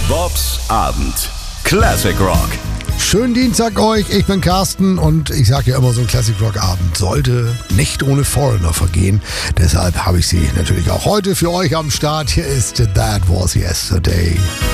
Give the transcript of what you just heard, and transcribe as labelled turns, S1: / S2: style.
S1: Bobs Abend. Classic Rock.
S2: Schönen Dienstag euch, ich bin Carsten und ich sage ja immer, so ein Classic Rock Abend sollte nicht ohne Foreigner vergehen. Deshalb habe ich sie natürlich auch heute für euch am Start. Hier ist That Was Yesterday.